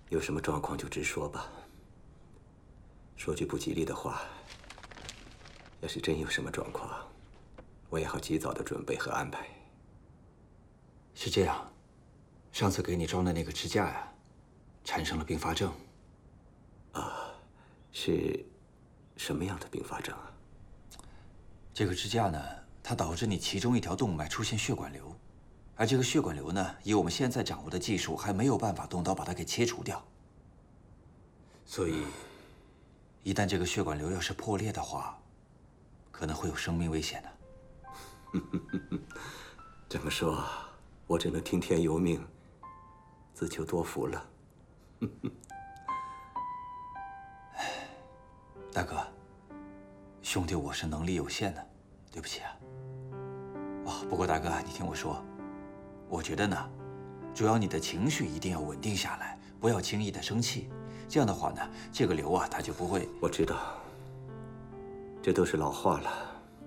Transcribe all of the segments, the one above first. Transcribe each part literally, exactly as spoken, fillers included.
有什么状况就直说吧。说句不吉利的话，要是真有什么状况，我也好及早的准备和安排。 是这样，上次给你装的那个支架呀，产生了并发症。 啊，是什么样的并发症啊？ 这个支架呢，它导致你其中一条动脉出现血管瘤，而这个血管瘤呢，以我们现在掌握的技术，还没有办法动刀把它给切除掉。所以，一旦这个血管瘤要是破裂的话，可能会有生命危险的。 这么说，我只能听天由命，自求多福了。 大哥，兄弟我是能力有限的，对不起啊。哦，不过大哥，你听我说，我觉得呢，主要你的情绪一定要稳定下来，不要轻易的生气。这样的话呢，这个瘤啊，它就不会…… 我知道，这都是老话了。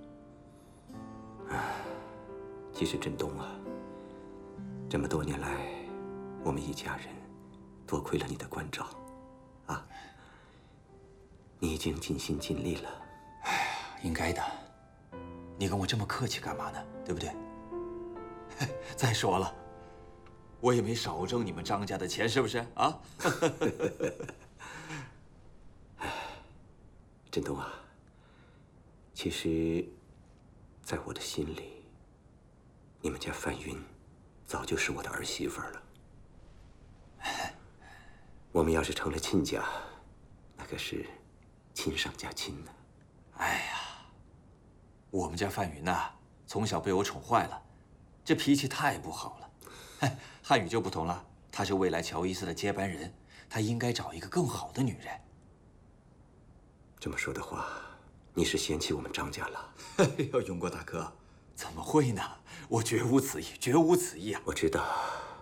唉，其实振东啊，这么多年来，我们一家人多亏了你的关照，啊，你已经尽心尽力了。 哎呀，应该的。你跟我这么客气干嘛呢？对不对？再说了，我也没少挣你们张家的钱，是不是啊？ 振东啊，其实，在我的心里，你们家范云早就是我的儿媳妇了。我们要是成了亲家，那可是亲上加亲呢。 哎呀，我们家范云呐，从小被我宠坏了，这脾气太不好了。哎，汉语就不同了，他是未来乔伊斯的接班人，他应该找一个更好的女人。 这么说的话，你是嫌弃我们张家了？ 哎呦，永国大哥，怎么会呢？我绝无此意，绝无此意啊！ 我知道，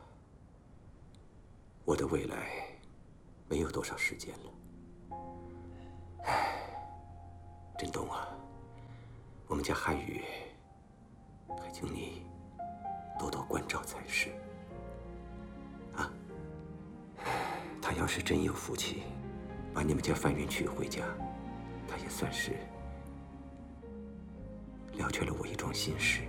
我的未来没有多少时间了。唉，振东啊，我们家汉语还请你多多关照才是。啊，他要是真有福气，把你们家范云娶回家，他也算是了却了我一桩心事。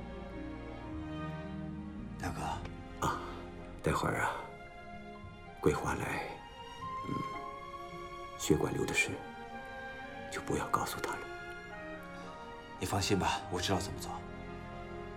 大哥， 啊，待会儿啊，桂花来，嗯，血管瘤的事就不要告诉他了。 你放心吧，我知道怎么做。